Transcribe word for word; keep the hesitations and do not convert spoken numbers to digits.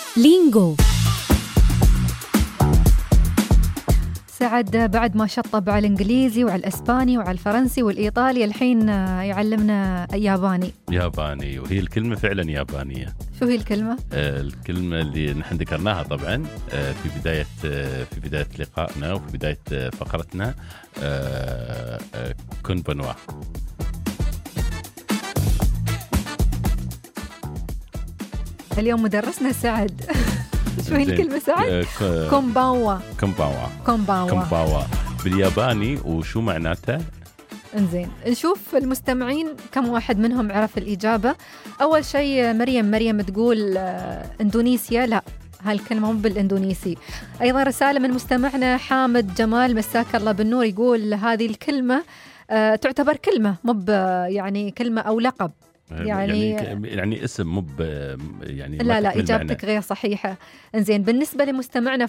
لينجو. سعد بعد ما شطب على الإنجليزي وعلى الإسباني وعلى الفرنسي والإيطالي الحين يعلمنا ياباني. ياباني، وهي الكلمة فعلا يابانية. شو هي الكلمة؟ آه الكلمة اللي نحن ذكرناها طبعا آه في بداية آه في بداية لقائنا وفي بداية آه فقرتنا آه آه كونبانوا. اليوم مدرسنا سعد. شو هي الكلمة سعد؟ آه كومباوا. كومباوا. كومباوا. كومباوا بالياباني، وشو معناتها؟ انزين نشوف المستمعين كم واحد منهم عرف الإجابة. أول شيء مريم مريم تقول إندونيسيا. لا، هالكلمة مو بالإندونيسي. أيضا رسالة من مستمعنا حامد جمال مساك الله بالنور، يقول هذه الكلمة تعتبر كلمة مو يعني كلمة أو لقب، يعني يعني, يعني اسم مب يعني لا لا إجابتك غير صحيحة. انزين بالنسبة لمستمعنا